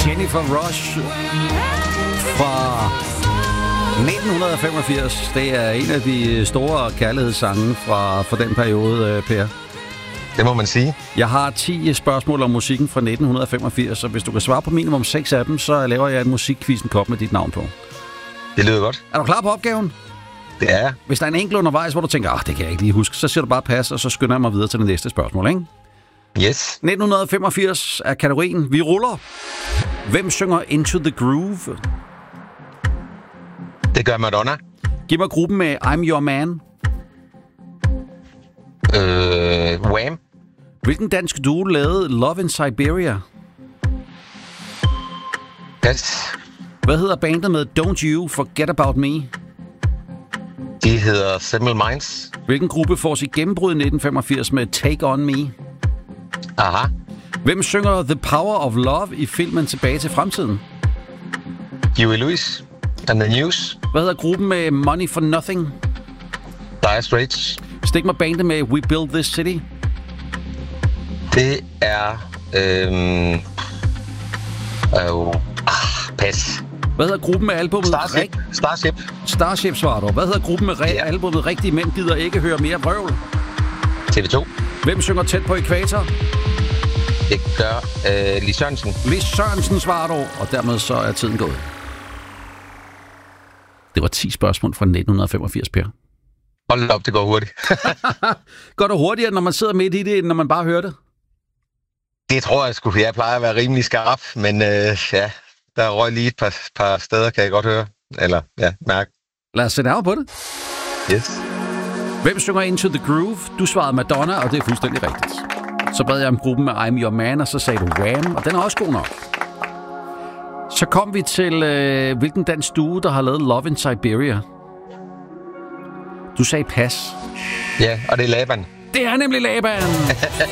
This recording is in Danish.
Jennifer Rush fra 1985. Det er en af de store kærlighedssange fra den periode, Per. Det må man sige. Jeg har 10 spørgsmål om musikken fra 1985, og hvis du kan svare på minimum 6 af dem, så laver jeg en musikquizzen kop med dit navn på. Det lyder godt. Er du klar på opgaven? Det er jeg. Hvis der er en enkelt undervejs, hvor du tænker, det kan jeg ikke lige huske, så siger du bare pas, og så skynder jeg mig videre til det næste spørgsmål, ikke? Yes. 1985 er kategorien Vi ruller. Hvem synger Into the Groove? Det gør Madonna. Giv mig gruppen med I'm Your Man. Wham. Hvilken dansk duo lavede Love in Siberia? Pas. Hvad hedder bandet med Don't You Forget About Me? De hedder Simple Minds. Hvilken gruppe får sit gennembrud i 1985 med Take On Me? Aha. Hvem synger The Power of Love i filmen Tilbage til Fremtiden? Huey Lewis and the News. Hvad hedder gruppen med Money for Nothing? Dire Straits. Stik mig bandet med We Build This City. Det er... pas. Hvad hedder gruppen med albumet... Starship svarer du. Hvad hedder gruppen med albumet Rigtige Mænd gider ikke høre mere vrøvl? TV2. Hvem synger Tæt på Ækvator? Det gør Lis Sørensen. Lis Sørensen svarer du, og dermed så er tiden gået. Det var 10 spørgsmål fra 1985, Per. Hold op, det går hurtigt. Går det hurtigere, når man sidder midt i det, end når man bare hører det? Det tror jeg sgu, for jeg plejer at være rimelig skarp, men der røg lige et par steder, kan jeg godt høre. Eller, mærke. Lad os sætte af på det. Yes. Hvem synger Into the Groove? Du svarede Madonna, og det er fuldstændig rigtigt. Så bad jeg om gruppen med I'm Your Man, og så sagde du Wham, og den er også god nok. Så kom vi til, hvilken dansk duo, der har lavet Love in Siberia. Du sagde pas. Ja, og det er Laban. Det er nemlig Laban.